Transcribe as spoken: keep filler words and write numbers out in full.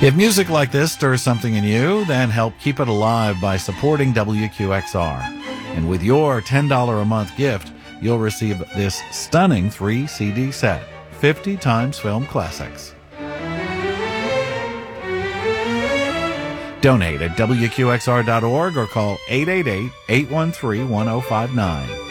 If music like this stirs something in you, then help keep it alive by supporting W Q X R. And with your ten dollars a month gift, you'll receive this stunning three C D set, fifty times film classics. Donate at W Q X R dot org or call eight eight eight, eight one three, one zero five nine.